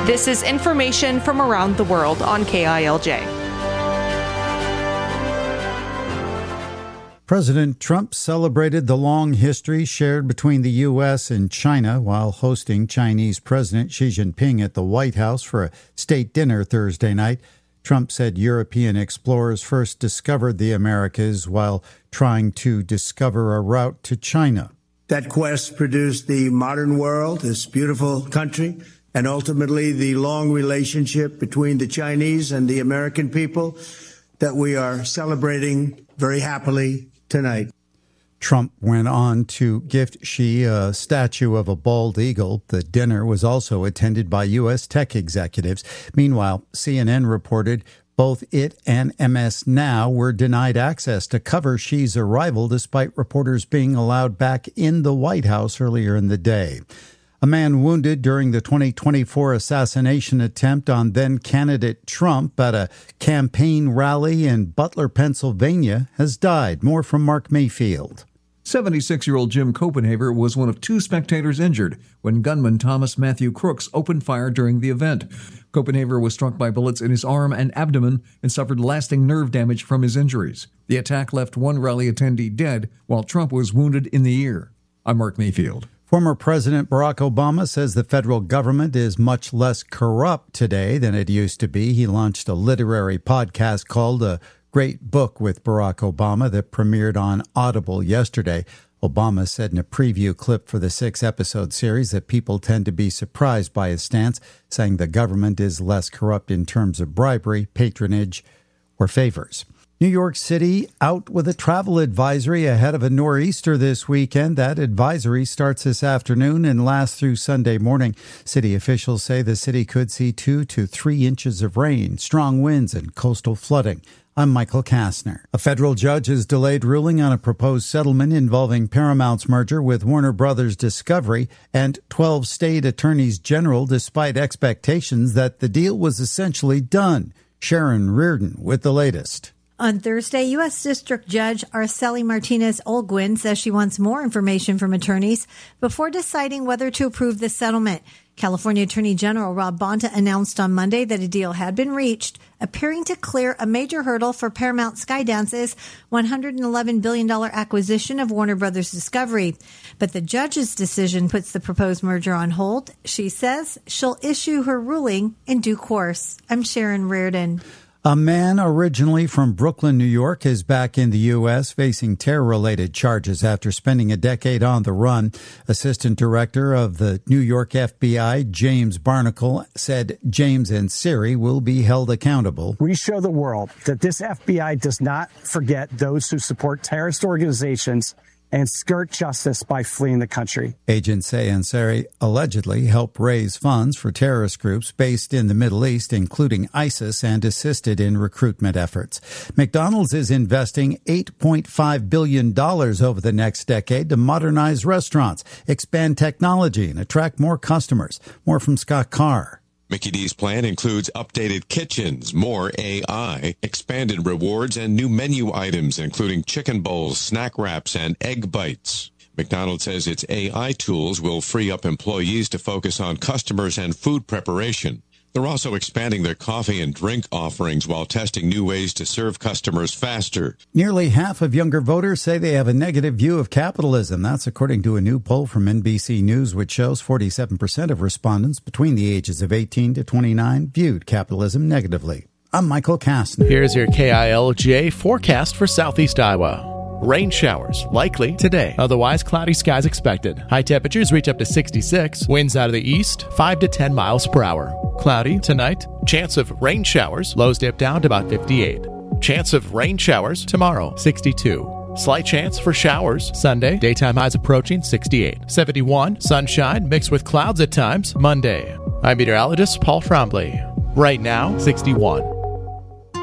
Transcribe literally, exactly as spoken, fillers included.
This is information from around the world on K I L J. President Trump celebrated the long history shared between the U S and China while hosting Chinese President Xi Jinping at the White House for a state dinner Thursday night. Trump said European explorers first discovered the Americas while trying to discover a route to China. That quest produced the modern world, this beautiful country, and ultimately the long relationship between the Chinese and the American people that we are celebrating very happily tonight. Trump went on to gift Xi a statue of a bald eagle. The dinner was also attended by U S tech executives. Meanwhile, C N N reported both it and M S Now were denied access to cover Xi's arrival, despite reporters being allowed back in the White House earlier in the day. A man wounded during the twenty twenty-four assassination attempt on then-candidate Trump at a campaign rally in Butler, Pennsylvania, has died. More from Mark Mayfield. seventy-six-year-old Jim Copenhaver was one of two spectators injured when gunman Thomas Matthew Crooks opened fire during the event. Copenhaver was struck by bullets in his arm and abdomen and suffered lasting nerve damage from his injuries. The attack left one rally attendee dead, while Trump was wounded in the ear. I'm Mark Mayfield. Former President Barack Obama says the federal government is much less corrupt today than it used to be. He launched a literary podcast called A Great Book with Barack Obama that premiered on Audible yesterday. Obama said in a preview clip for the six-episode series that people tend to be surprised by his stance, saying the government is less corrupt in terms of bribery, patronage, or favors. New York City out with a travel advisory ahead of a nor'easter this weekend. That advisory starts this afternoon and lasts through Sunday morning. City officials say the city could see two to three inches of rain, strong winds, and coastal flooding. I'm Michael Kastner. A federal judge has delayed ruling on a proposed settlement involving Paramount's merger with Warner Brothers Discovery and twelve state attorneys general, despite expectations that the deal was essentially done. Sharon Reardon with the latest. On Thursday, U S. District Judge Araceli Martinez-Olguin says she wants more information from attorneys before deciding whether to approve the settlement. California Attorney General Rob Bonta announced on Monday that a deal had been reached, appearing to clear a major hurdle for Paramount Skydance's one hundred eleven billion dollars acquisition of Warner Brothers Discovery. But the judge's decision puts the proposed merger on hold. She says she'll issue her ruling in due course. I'm Sharon Reardon. A man originally from Brooklyn, New York, is back in the U S facing terror-related charges after spending a decade on the run. Assistant Director of the New York F B I, James Barnacle, said James and Siri will be held accountable. We show the world that this F B I does not forget those who support terrorist organizations and skirt justice by fleeing the country. Agents say Ansari allegedly helped raise funds for terrorist groups based in the Middle East, including ISIS, and assisted in recruitment efforts. McDonald's is investing eight point five billion dollars over the next decade to modernize restaurants, expand technology, and attract more customers. More from Scott Carr. Mickey D's plan includes updated kitchens, more A I, expanded rewards, and new menu items, including chicken bowls, snack wraps, and egg bites. McDonald's says its A I tools will free up employees to focus on customers and food preparation. They're also expanding their coffee and drink offerings while testing new ways to serve customers faster. Nearly half of younger voters say they have a negative view of capitalism. That's according to a new poll from N B C News, which shows forty-seven percent of respondents between the ages of eighteen to twenty-nine viewed capitalism negatively. I'm Michael Kastner. Here's your K I L J forecast for Southeast Iowa. Rain showers likely today. Otherwise, cloudy skies expected. High temperatures reach up to sixty-six. Winds out of the east, five to ten miles per hour. Cloudy tonight. Chance of rain showers. Lows dip down to about fifty-eight. Chance of rain showers tomorrow, sixty-two. Slight chance for showers Sunday. Daytime highs approaching sixty-eight. seventy-one. Sunshine mixed with clouds at times Monday. I'm meteorologist Paul Trombley. Right now, sixty-one.